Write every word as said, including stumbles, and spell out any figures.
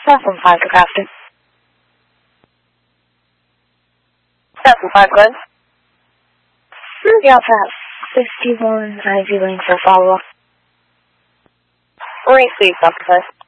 Platform five to Captain. Platform five, go ahead. Yeah, Pat. fifty-one, I V lane for follow-up. Received, Officer.